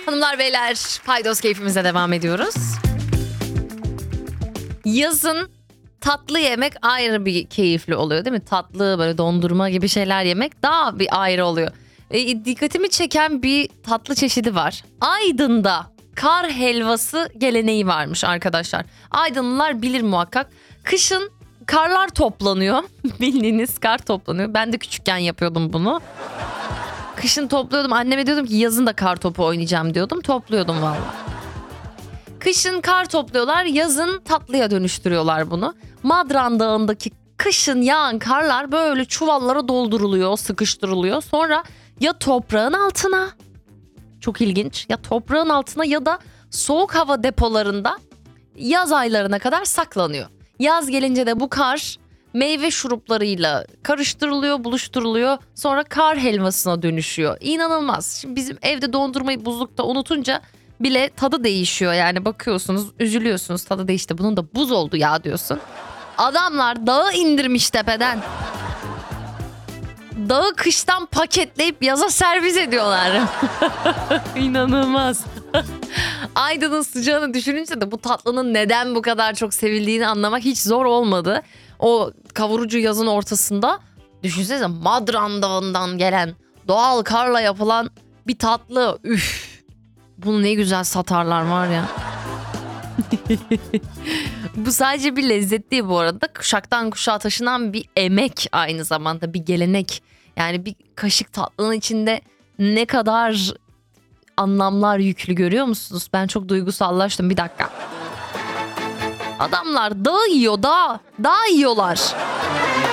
Hanımlar beyler, paydos keyfimize devam ediyoruz. Yazın tatlı yemek ayrı bir keyifli oluyor değil mi? Tatlı böyle dondurma gibi şeyler yemek daha bir ayrı oluyor. Dikkatimi çeken bir tatlı çeşidi var. Aydın'da kar helvası geleneği varmış arkadaşlar. Aydınlılar bilir muhakkak. Kışın karlar toplanıyor. Bildiğiniz kar toplanıyor. Ben de küçükken yapıyordum bunu. Kışın topluyordum. Anneme diyordum ki yazın da kar topu oynayacağım diyordum. Topluyordum vallahi. Kışın kar topluyorlar, yazın tatlıya dönüştürüyorlar bunu. Madran Dağı'ndaki kışın yağan karlar böyle çuvallara dolduruluyor, sıkıştırılıyor. Sonra ya toprağın altına, çok ilginç, ya toprağın altına ya da soğuk hava depolarında yaz aylarına kadar saklanıyor. Yaz gelince de bu kar meyve şuruplarıyla karıştırılıyor, buluşturuluyor. Sonra kar helvasına dönüşüyor. İnanılmaz. Şimdi bizim evde dondurmayı buzlukta unutunca bile tadı değişiyor. Yani bakıyorsunuz, üzülüyorsunuz, tadı değişti. Bunun da buz oldu ya diyorsun. Adamlar dağı indirmiş tepeden. Dağı kıştan paketleyip yaza servis ediyorlar. İnanılmaz. Aydın'ın sıcağını düşününce de bu tatlının neden bu kadar çok sevildiğini anlamak hiç zor olmadı. O kavurucu yazın ortasında düşünsenize Madran Dağı'ndan gelen doğal karla yapılan bir tatlı. Üf. Bunu ne güzel satarlar var ya. Bu sadece bir lezzet değil bu arada. Kuşaktan kuşağa taşınan bir emek, aynı zamanda bir gelenek. Yani bir kaşık tatlının içinde ne kadar anlamlar yüklü, görüyor musunuz? Ben çok duygusallaştım, bir dakika. Adamlar dağ yiyor, dağ. Dağ yiyorlar.